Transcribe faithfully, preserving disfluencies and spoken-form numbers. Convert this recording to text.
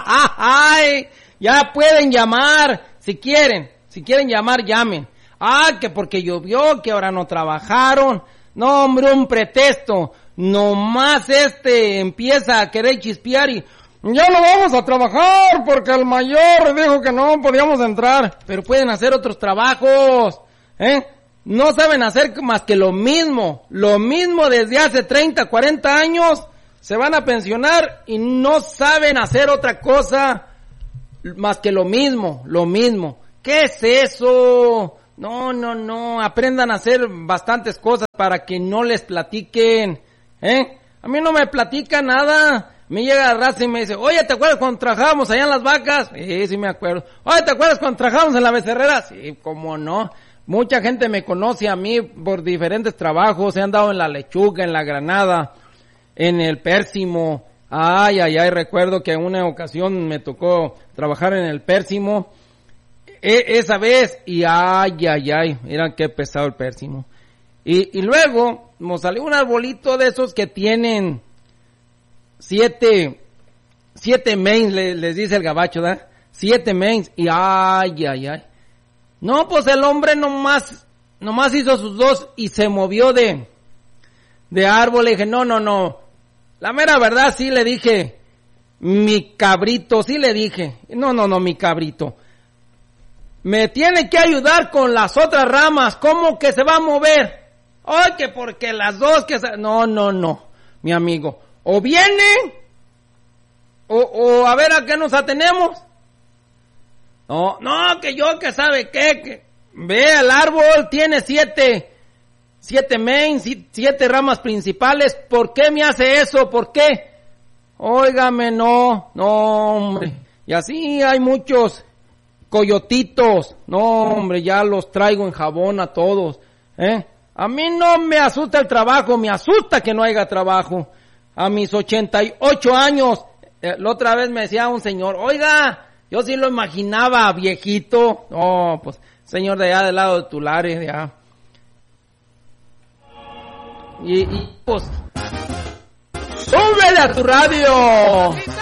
Ay, ya pueden llamar, si quieren, si quieren llamar, llamen. Ah, que porque llovió, que ahora no trabajaron. No, hombre, un pretexto. Nomás este empieza a querer chispear y ya no vamos a trabajar porque el mayor dijo que no podíamos entrar. Pero pueden hacer otros trabajos, ¿eh? No saben hacer más que lo mismo, lo mismo desde hace treinta, cuarenta años. Se van a pensionar y no saben hacer otra cosa más que lo mismo, lo mismo. ¿Qué es eso? No, no, no, aprendan a hacer bastantes cosas para que no les platiquen, ¿eh? A mí no me platica nada. Me llega la raza y me dice, oye, ¿te acuerdas cuando trabajábamos allá en las vacas? Sí, sí me acuerdo. Oye, ¿te acuerdas cuando trabajábamos en la becerrera? Sí, cómo no. Mucha gente me conoce a mí por diferentes trabajos. He andado en la lechuga, en la granada, en el pérsimo. Ay, ay, ay, recuerdo que en una ocasión me tocó trabajar en el pérsimo. E- esa vez, y ay, ay, ay, miran qué pesado el pérsimo. Y, y luego nos salió un arbolito de esos que tienen siete, siete mains, le, les dice el gabacho, ¿verdad? Siete mains, y ay, ay, ay. No, pues el hombre nomás, nomás hizo sus dos y se movió de, de árbol. Le dije, no, no, no. La mera verdad sí le dije, mi cabrito, sí le dije. No, no, no, mi cabrito. Me tiene que ayudar con las otras ramas. ¿Cómo que se va a mover? Ay, que porque las dos que se... No, no, no, mi amigo. O viene, o, o a ver a qué nos atenemos. No, no, que yo que sabe qué, que... Ve, el árbol tiene siete, siete mains, siete ramas principales. ¿Por qué me hace eso? ¿Por qué? Óigame, no, no, hombre. Y así hay muchos coyotitos. No, hombre, ya los traigo en jabón a todos, ¿eh? A mí no me asusta el trabajo, me asusta que no haya trabajo. A mis ochenta y ocho años, eh, la otra vez me decía un señor, oiga, yo sí lo imaginaba viejito. No, pues, señor de allá del lado de Tulares, de allá. Y, y pues, ¡súbele a tu radio!